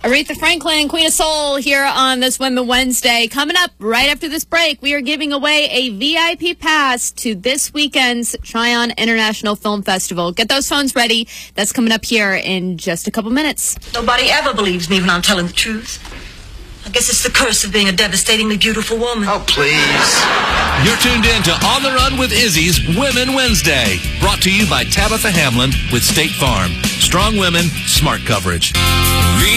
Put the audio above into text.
Aretha Franklin, Queen of Soul, here on this Women Wednesday. Coming up right after this break, we are giving away a VIP pass to this weekend's Tryon International Film Festival. Get those phones ready. That's coming up here in just a couple minutes. Nobody ever believes me when I'm telling the truth. I guess it's the curse of being a devastatingly beautiful woman. Oh, please. You're tuned in to On the Run with Izzy's Women Wednesday. Brought to you by Tabitha Hamlin with State Farm. Strong women, smart coverage.